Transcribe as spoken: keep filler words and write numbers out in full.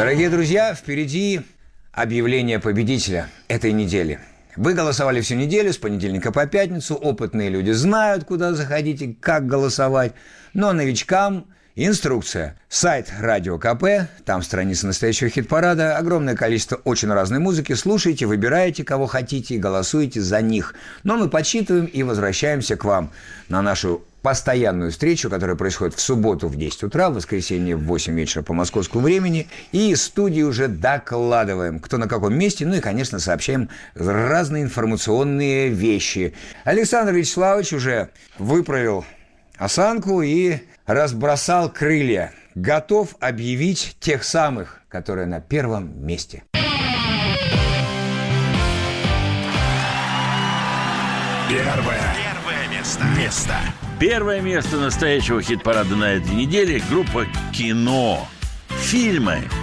Дорогие друзья, впереди объявление победителя этой недели. Вы голосовали всю неделю, с понедельника по пятницу. Опытные люди знают, куда заходить и как голосовать. Но новичкам инструкция. Сайт Радио КП, там страница настоящего хит-парада, огромное количество очень разной музыки. Слушайте, выбираете, кого хотите и голосуете за них. Но мы подсчитываем и возвращаемся к вам на нашу постоянную встречу, которая происходит в субботу в десять утра, в воскресенье в восемь вечера по московскому времени. И из студии уже докладываем, кто на каком месте, ну и, конечно, сообщаем разные информационные вещи. Александр Вячеславович уже выправил осанку и разбросал крылья. Готов объявить тех самых, которые на первом месте. Первое. Первое место. Место. Первое место настоящего хит-парада на этой неделе – группа «Кино». Фильмы,